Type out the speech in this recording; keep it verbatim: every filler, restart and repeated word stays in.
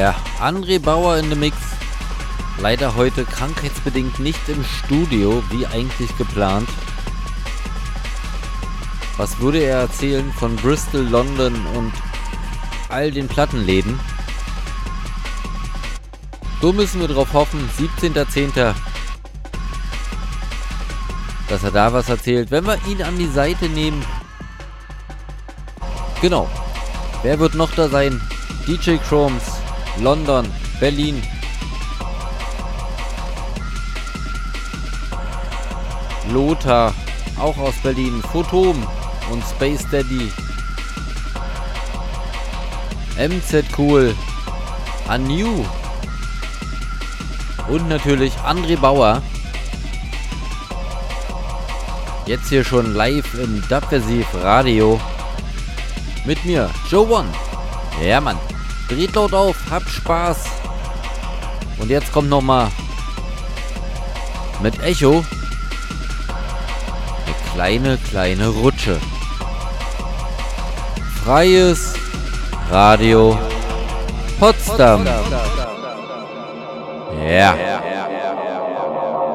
Ja, André Bauer in the Mix. Leider heute krankheitsbedingt nicht im Studio, wie eigentlich geplant. Was würde er erzählen von Bristol, London und all den Plattenläden? So müssen wir drauf hoffen, siebzehnter zehnter dass er da was erzählt, wenn wir ihn an die Seite nehmen. Genau. Wer wird noch da sein? D J Chromes, London, Berlin. Lothar, auch aus Berlin. Photom und Space Daddy. M Z Cool. Anu. Und natürlich André Bauer. Jetzt hier schon live im Dubversiv Radio. Mit mir, Joe One. Ja, Mann. Dreht laut auf, habt Spaß. Und jetzt kommt nochmal mit Echo eine kleine, kleine Rutsche. Freies Radio Potsdam. Ja.